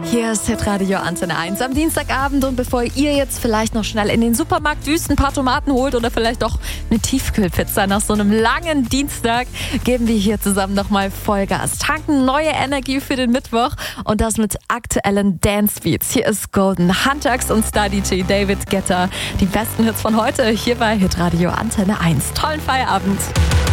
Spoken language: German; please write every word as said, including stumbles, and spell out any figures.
Hier ist Hitradio Antenne eins am Dienstagabend und bevor ihr jetzt vielleicht noch schnell in den Supermarkt düst, ein paar Tomaten holt oder vielleicht doch eine Tiefkühlpizza nach so einem langen Dienstag, geben wir hier zusammen nochmal Vollgas. Tanken neue Energie für den Mittwoch und das mit aktuellen Dance-Beats. Hier ist Golden Huntax und Star-D J David Guetta. Die besten Hits von heute hier bei Hitradio Antenne eins. Tollen Feierabend.